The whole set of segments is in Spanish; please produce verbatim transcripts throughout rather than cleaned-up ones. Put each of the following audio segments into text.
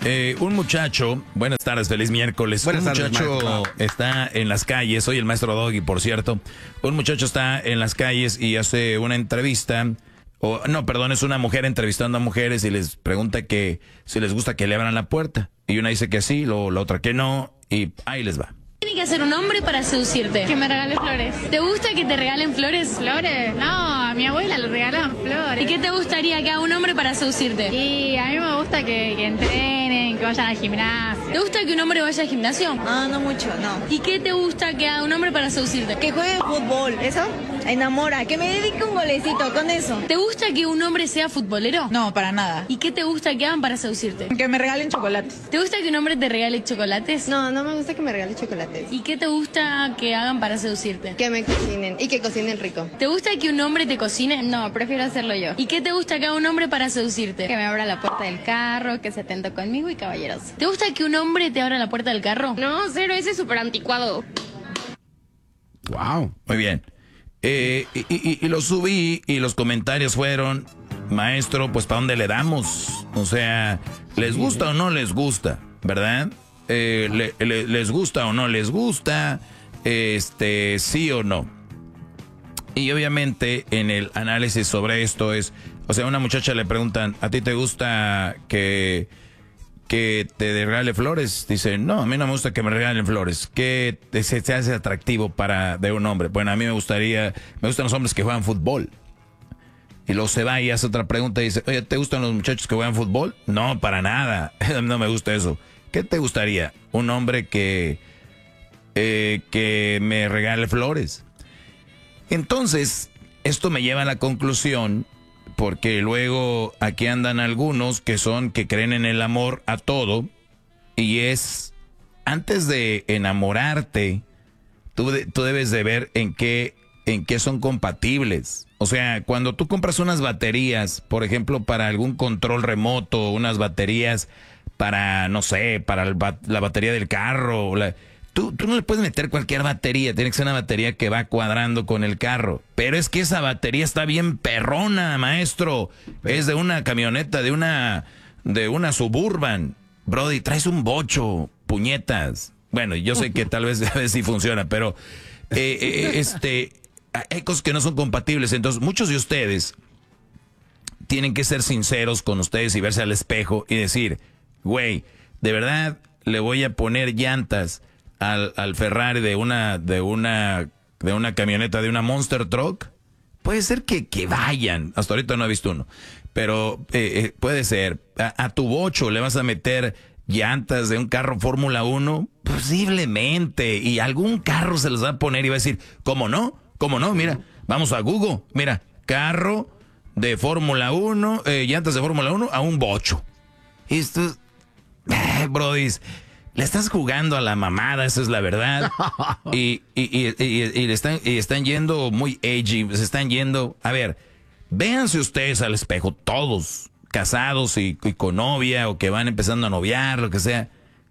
Eh, un muchacho, buenas tardes, feliz miércoles. Buenas un tardes, muchacho maestro. está en las calles, soy el maestro Doggy, por cierto. Un muchacho está en las calles y hace una entrevista, o no, perdón, es una mujer entrevistando a mujeres y les pregunta que si les gusta que le abran la puerta. Y una dice que sí, lo, la otra que no, y ahí les va. Tiene que hacer un hombre para seducirte. Que me regale flores. ¿Te gusta que te regalen flores? ¿Flores? No, a mi abuela le regalaban flores. ¿Y qué te gustaría que haga un hombre para seducirte? Y a mí me gusta que, que entrenen, que vayan al gimnasio. ¿Te gusta que un hombre vaya al gimnasio? No, no mucho, no. ¿Y qué te gusta que haga un hombre para seducirte? Que juegue fútbol, ¿eso? Enamora, que me dedique un golecito con eso. ¿Te gusta que un hombre sea futbolero? No, para nada. ¿Y qué te gusta que hagan para seducirte? Que me regalen chocolates. ¿Te gusta que un hombre te regale chocolates? No, no me gusta que me regalen chocolates. ¿Y qué te gusta que hagan para seducirte? Que me cocinen y que cocinen rico. ¿Te gusta que un hombre te cocine? No, prefiero hacerlo yo. ¿Y qué te gusta que haga un hombre para seducirte? Que me abra la puerta del carro, que se atenta conmigo y caballeroso. ¿Te gusta que un hombre te abra la puerta del carro? No, cero, ese es súper anticuado. Wow. Muy bien. Eh, y, y- y lo subí y los comentarios fueron, maestro, pues ¿para dónde le damos? O sea, ¿les gusta o no les gusta? ¿Verdad? Eh, le- le- ¿Les gusta o no les gusta? Este, sí o no. Y obviamente en el análisis sobre esto es, o sea, a una muchacha le preguntan, ¿a ti te gusta que, que te regale flores? Dice, no, a mí no me gusta que me regalen flores. ¿Qué te- se, se hace atractivo para de un hombre? Bueno, a mí me gustaría, me gustan los hombres que juegan fútbol. Y luego se va y hace otra pregunta y dice, oye, ¿te gustan los muchachos que juegan fútbol? No, para nada, no me gusta eso. ¿Qué te gustaría? Un hombre que, eh, que me regale flores. Entonces, esto me lleva a la conclusión, porque luego aquí andan algunos que son, que creen en el amor a todo, y es, antes de enamorarte, tú, de- tú debes de ver en qué, en qué son compatibles. O sea, cuando tú compras unas baterías, por ejemplo, para algún control remoto, unas baterías para, no sé, para el ba- la batería del carro, la- Tú, tú no le puedes meter cualquier batería, tiene que ser una batería que va cuadrando con el carro. Pero es que esa batería está bien perrona, maestro. Es de una camioneta, de una, de una Suburban. Brody, traes un bocho, puñetas. Bueno, yo sé que tal vez a veces sí funciona, pero eh, eh, este, hay cosas que no son compatibles. Entonces, muchos de ustedes tienen que ser sinceros con ustedes y verse al espejo y decir, güey, de verdad le voy a poner llantas al, al Ferrari de una, de una, de una camioneta, de una Monster Truck. Puede ser que, que vayan. Hasta ahorita no he visto uno. Pero eh, eh, puede ser. A, a tu bocho le vas a meter llantas de un carro Fórmula uno. Posiblemente. Y algún carro se los va a poner y va a decir, ¿cómo no? ¿Cómo no? Mira, vamos a Google. Mira, carro de Fórmula uno, eh, llantas de Fórmula uno a un bocho. Y esto, eh, brodis, le estás jugando a la mamada, esa es la verdad. Y, y, y, y, y le están, y están yendo muy edgy, se están yendo. A ver, véanse ustedes al espejo, todos, casados y, y con novia, o que van empezando a noviar, lo que sea.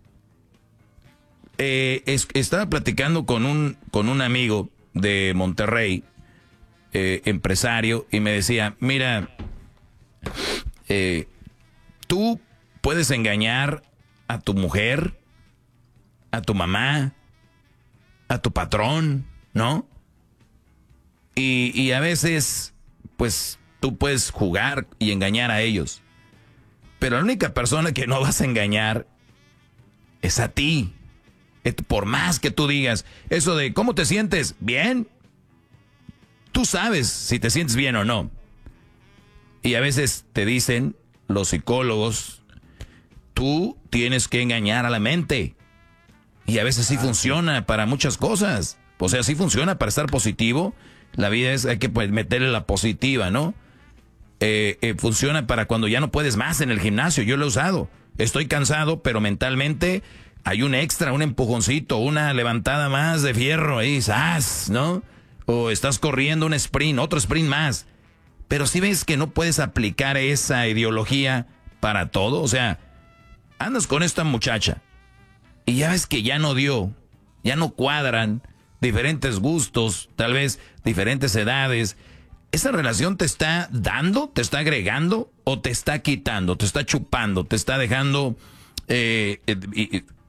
Eh, es- estaba platicando con un, con un amigo de Monterrey, eh, empresario, y me decía, mira, eh, tú puedes engañar a tu mujer, a tu mamá, a tu patrón, ¿no? Y, y a veces, pues, tú puedes jugar y engañar a ellos. Pero la única persona que no vas a engañar es a ti. Et- Por más que tú digas eso de ¿cómo te sientes? ¿Bien? Tú sabes si te sientes bien o no. Y a veces te dicen los psicólogos, tú tienes que engañar a la mente. Y a veces sí funciona para muchas cosas. O sea, sí funciona para estar positivo. La vida es, hay que pues, meterle la positiva, ¿no? Eh, eh, funciona para cuando ya no puedes más en el gimnasio. Yo lo he usado. Estoy cansado, pero mentalmente hay un extra, un empujoncito, una levantada más de fierro ahí, ¡zas!, ¿no? O estás corriendo un sprint, otro sprint más. Pero si ves que no puedes aplicar esa ideología para todo, o sea, andas con esta muchacha y ya ves que ya no dio, ya no cuadran, diferentes gustos, tal vez diferentes edades. ¿Esa relación te está dando, te está agregando o te está quitando, te está chupando, te está dejando Eh, eh, y- y